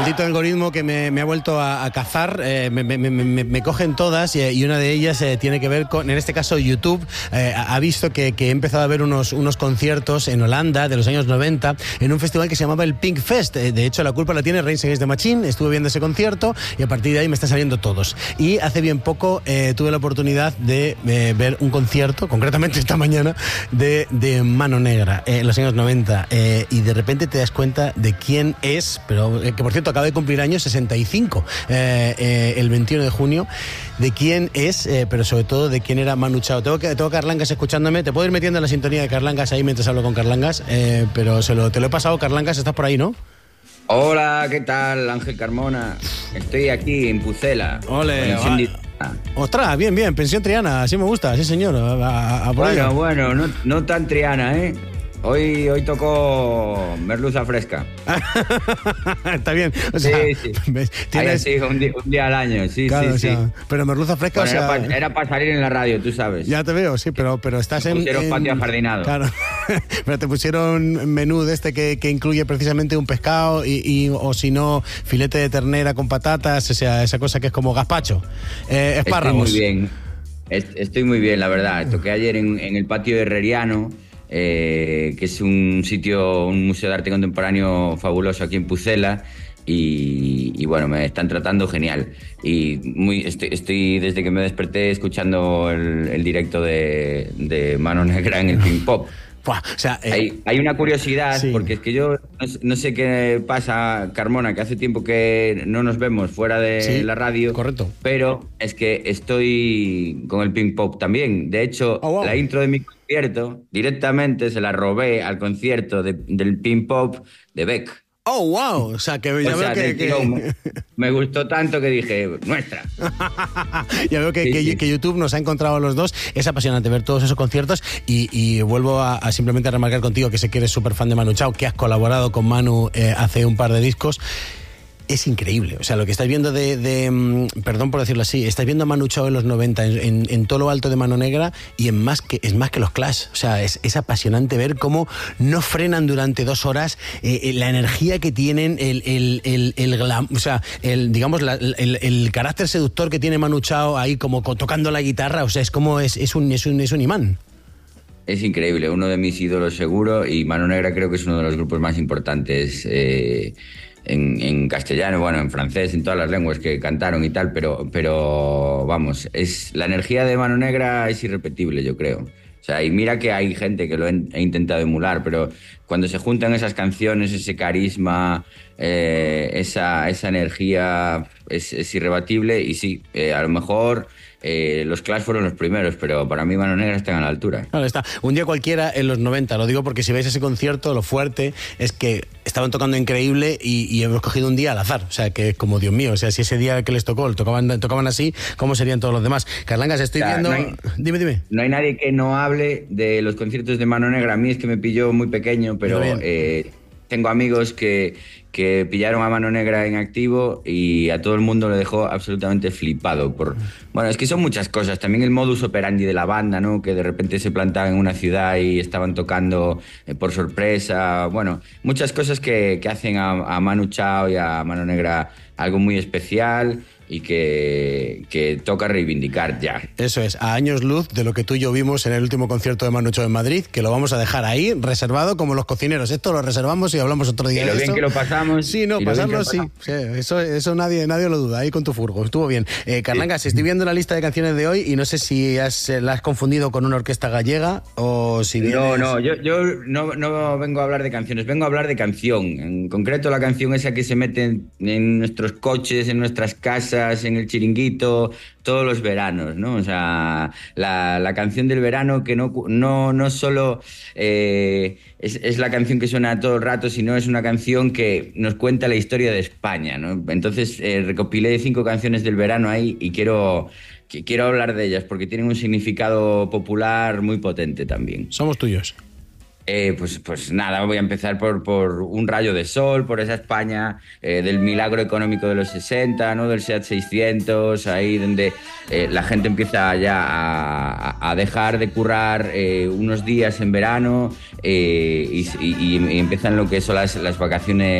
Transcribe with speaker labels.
Speaker 1: maldito algoritmo que me ha vuelto a cazar, me cogen todas y una de ellas tiene que ver con, en este caso, YouTube. Ha visto que he empezado a ver unos conciertos en Holanda de los años 90 en un festival que se llamaba el Pink Fest. De hecho, la culpa la tiene Rage Against the Machine. Estuve viendo ese concierto y a partir de ahí me están saliendo todos. Y hace bien poco tuve la oportunidad de ver un concierto, concretamente esta mañana, de Mano Negra en los años 90. Y de repente te das cuenta de quién es, pero que por cierto acaba de cumplir años 65, el 21 de junio, de quién es, pero sobre todo de quién era Manu Chao. Tengo a Carlangas escuchándome. Te puedo ir metiendo en la sintonía de Carlangas ahí mientras hablo con Carlangas, pero te lo he pasado. Carlangas, estás por ahí, ¿no?
Speaker 2: Hola, ¿qué tal, Ángel Carmona? Estoy aquí en Pucela.
Speaker 1: Ole, ostras, bien, pensión Triana, así me gusta, sí señor.
Speaker 2: Bueno, no tan Triana, ¿eh? Hoy tocó merluza fresca.
Speaker 1: Está bien. O sea,
Speaker 2: sí. ¿Tienes... Sí, un día al año, sí,
Speaker 1: claro,
Speaker 2: sí.
Speaker 1: Pero merluza fresca,
Speaker 2: bueno, era para salir en la radio, tú sabes.
Speaker 1: Ya te veo, sí, pero estás en...
Speaker 2: Pusieron patio ajardinado.
Speaker 1: Claro. Pero te pusieron menú de este que incluye precisamente un pescado o si no, filete de ternera con patatas, o sea, esa cosa que es como gazpacho. Espárragos.
Speaker 2: Estoy muy bien, la verdad. Toqué ayer en el patio herreriano, que es un museo de arte contemporáneo fabuloso aquí en Pucela, y bueno, me están tratando genial. Y estoy desde que me desperté escuchando el directo de Mano Negra en el Pink Pop.
Speaker 1: O sea,
Speaker 2: hay una curiosidad, sí. Porque es que yo no sé qué pasa, Carmona, que hace tiempo que no nos vemos fuera de la radio.
Speaker 1: Correcto.
Speaker 2: Pero es que estoy con el Pink Pop también. De hecho, la intro de mi concierto directamente se la robé al concierto del Pink Pop de Beck.
Speaker 1: ¡Oh, wow! O sea, que ya veo que...
Speaker 2: Me gustó tanto que dije, nuestra.
Speaker 1: Ya veo que YouTube nos ha encontrado a los dos. Es apasionante ver todos esos conciertos y vuelvo a simplemente remarcar contigo que sé que eres súper fan de Manu Chao, que has colaborado con Manu hace un par de discos. Es increíble, o sea, lo que estáis viendo perdón por decirlo así, estáis viendo a Manu Chao en los 90 en todo lo alto de Mano Negra y es más que los Clash. O sea, es apasionante ver cómo no frenan durante 2 horas, la energía que tienen, o sea, el carácter seductor que tiene Manu Chao ahí como tocando la guitarra. O sea, es un imán.
Speaker 2: Es increíble, uno de mis ídolos seguro, y Mano Negra creo que es uno de los grupos más importantes en castellano, bueno, en francés, en todas las lenguas que cantaron y tal, pero vamos, la energía de Mano Negra es irrepetible, yo creo. O sea, y mira que hay gente que lo he intentado emular, pero cuando se juntan esas canciones, ese carisma, esa energía es irrebatible. Y sí, a lo mejor los Clash fueron los primeros, pero para mí Mano Negra está a la altura.
Speaker 1: Claro, está. Un día cualquiera en los 90, lo digo porque si veis ese concierto, lo fuerte es que estaban tocando increíble y hemos cogido un día al azar. O sea, que es como, Dios mío, o sea, si ese día que les tocó, tocaban así, ¿cómo serían todos los demás? Carlangas, estoy viendo... Dime.
Speaker 2: No hay nadie que no hable de los conciertos de Mano Negra. A mí es que me pilló muy pequeño, pero tengo amigos que pillaron a Mano Negra en activo y a todo el mundo le dejó absolutamente flipado. Bueno, es que son muchas cosas. También el modus operandi de la banda, ¿no? Que de repente se plantaban en una ciudad y estaban tocando por sorpresa. Bueno, muchas cosas que hacen a Manu Chao y a Mano Negra algo muy especial y que toca reivindicar ya.
Speaker 1: Eso es, a años luz de lo que tú y yo vimos en el último concierto de Manu Chao en Madrid, que lo vamos a dejar ahí, reservado como los cocineros. Esto lo reservamos y hablamos otro día.
Speaker 2: Y lo bien que lo pasamos.
Speaker 1: Sí, no, pasarlo sí. Eso nadie lo duda, ahí con tu furgo, estuvo bien. Carlangas, estoy viendo la lista de canciones de hoy y no sé si la has confundido con una orquesta gallega o si vienes...
Speaker 2: No, yo no vengo a hablar de canciones, vengo a hablar de canción. En concreto la canción esa que se mete en nuestros coches, en nuestras casas, en el chiringuito, todos los veranos, ¿no? O sea, la canción del verano que no solo es la canción que suena todo el rato, sino es una canción que nos cuenta la historia de España, ¿no? Entonces recopilé 5 canciones del verano ahí y quiero hablar de ellas porque tienen un significado popular muy potente también.
Speaker 1: Somos tuyos.
Speaker 2: Pues nada, voy a empezar por Un rayo de sol, por esa España del milagro económico de los 60, ¿no? Del SEAT 600, ahí donde la gente empieza ya a dejar de currar unos días en verano y empiezan lo que son las vacaciones